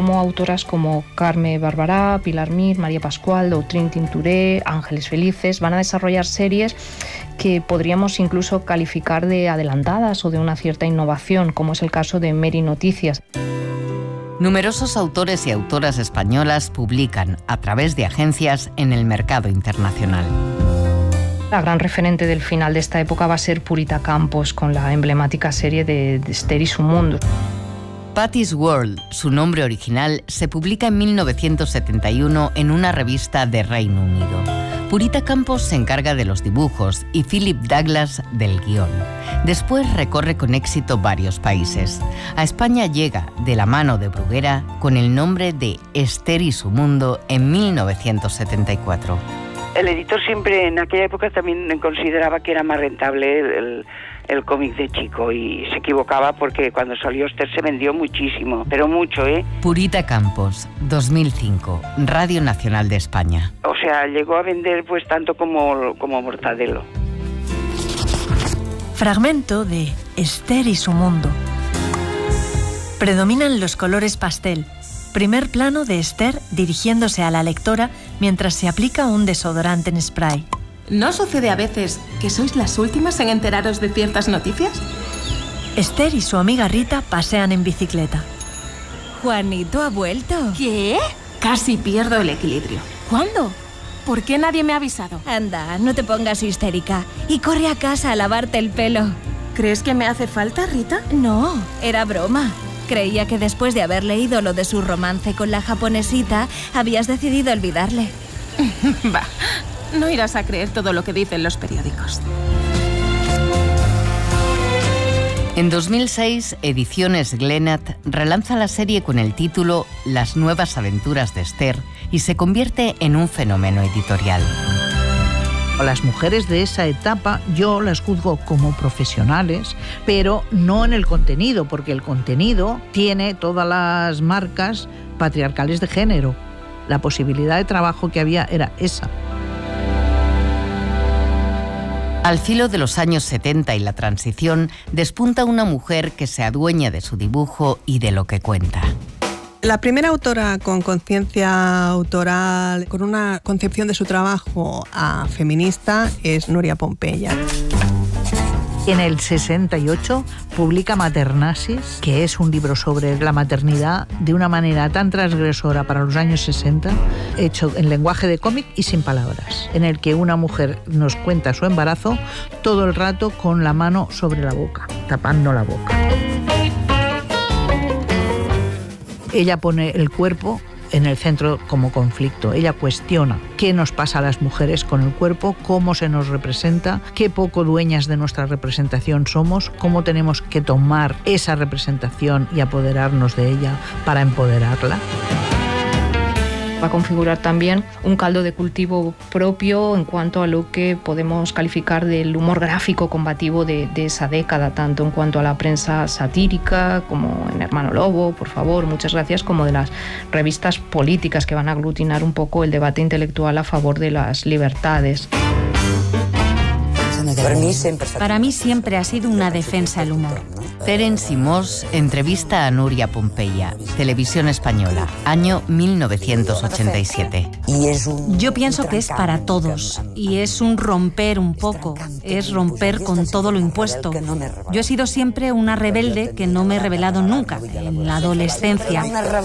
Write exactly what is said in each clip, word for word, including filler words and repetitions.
como autoras como Carme Barberá, Pilar Mir, María Pascual, Doutrine Tinturé, Ángeles Felices van a desarrollar series que podríamos incluso calificar de adelantadas o de una cierta innovación, como es el caso de Meri Noticias. Numerosos autores y autoras españolas publican a través de agencias en el mercado internacional. La gran referente del final de esta época va a ser Purita Campos, con la emblemática serie de, de Esther y su mundo. Patty's World, su nombre original, se publica en mil novecientos setenta y uno en una revista de Reino Unido. Purita Campos se encarga de los dibujos y Philip Douglas del guión. Después recorre con éxito varios países. A España llega, de la mano de Bruguera, con el nombre de Esther y su mundo en mil novecientos setenta y cuatro. El editor siempre en aquella época también consideraba que era más rentable el, el cómic de chico y se equivocaba porque cuando salió Esther se vendió muchísimo, pero mucho, ¿eh? Purita Campos, dos mil cinco, Radio Nacional de España. O sea, llegó a vender pues tanto como, como Mortadelo. Fragmento de Esther y su mundo. Predominan los colores pastel. Primer plano de Esther dirigiéndose a la lectora mientras se aplica un desodorante en spray. ¿No sucede a veces que sois las últimas en enteraros de ciertas noticias? Esther y su amiga Rita pasean en bicicleta. Juanito ha vuelto. ¿Qué? Casi pierdo el equilibrio. ¿Cuándo? ¿Por qué nadie me ha avisado? Anda, no te pongas histérica y corre a casa a lavarte el pelo. ¿Crees que me hace falta, Rita? No, era broma. Creía que después de haber leído lo de su romance con la japonesita, habías decidido olvidarle. Va, no irás a creer todo lo que dicen los periódicos. En dos mil seis, Ediciones Glenat relanza la serie con el título Las nuevas aventuras de Esther y se convierte en un fenómeno editorial. Las mujeres de esa etapa yo las juzgo como profesionales, pero no en el contenido, porque el contenido tiene todas las marcas patriarcales de género. La posibilidad de trabajo que había era esa. Al filo de los años setenta y la transición, despunta una mujer que se adueña de su dibujo y de lo que cuenta. La primera autora con conciencia autoral, con una concepción de su trabajo a feminista, es Nuria Pompeya. En el sesenta y ocho publica Maternasis, que es un libro sobre la maternidad de una manera tan transgresora para los años sesenta, hecho en lenguaje de cómic y sin palabras, en el que una mujer nos cuenta su embarazo todo el rato con la mano sobre la boca, tapando la boca. Ella pone el cuerpo en el centro como conflicto. Ella cuestiona qué nos pasa a las mujeres con el cuerpo, cómo se nos representa, qué poco dueñas de nuestra representación somos, cómo tenemos que tomar esa representación y apoderarnos de ella para empoderarla. Va a configurar también un caldo de cultivo propio en cuanto a lo que podemos calificar del humor gráfico combativo de, de esa década, tanto en cuanto a la prensa satírica como en Hermano Lobo, por favor, muchas gracias, como de las revistas políticas que van a aglutinar un poco el debate intelectual a favor de las libertades. Para mí siempre ha sido una defensa el humor. Terence Moss entrevista a Nuria Pompeya, Televisión Española, año mil novecientos ochenta y siete. Yo pienso que es para todos y es un romper un poco, es romper con todo lo impuesto. Yo he sido siempre una rebelde que no me he rebelado nunca, en la adolescencia.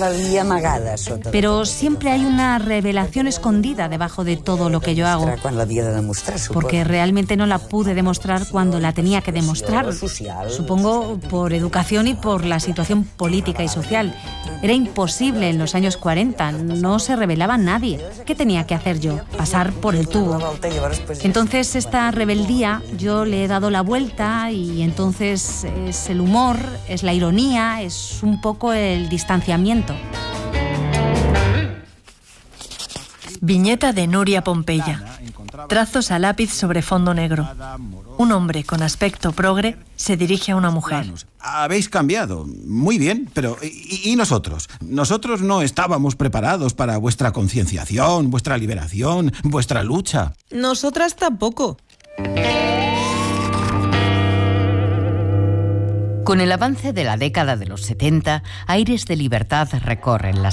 Pero siempre hay una revelación escondida debajo de todo lo que yo hago, porque realmente no la pude demostrar cuando la tenía que demostrar. Supongo por educación y por la situación política y social. Era imposible en los años cuarenta, no se rebelaba nadie. ¿Qué tenía que hacer yo? Pasar por el tubo. Entonces esta rebeldía yo le he dado la vuelta y entonces es el humor, es la ironía, es un poco el distanciamiento. Viñeta de Nuria Pompeya. Trazos a lápiz sobre fondo negro. Un hombre con aspecto progre se dirige a una mujer. Habéis cambiado. Muy bien, pero ¿y, y nosotros? Nosotros no estábamos preparados para vuestra concienciación, vuestra liberación, vuestra lucha. Nosotras tampoco. Con el avance de la década de los setenta, aires de libertad recorren las